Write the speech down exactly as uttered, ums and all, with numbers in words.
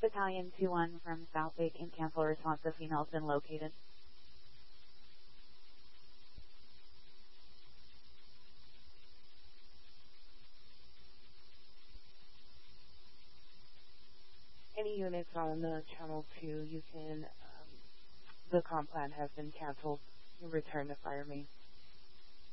Battalion two one from South Bacon, cancel response. The female's been located. Any units on the channel two, you can, um, the comp plan has been canceled. You return to fire main.